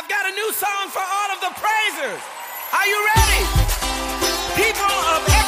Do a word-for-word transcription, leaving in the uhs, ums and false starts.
I've got a new song for all of the praisers. Are you ready? People of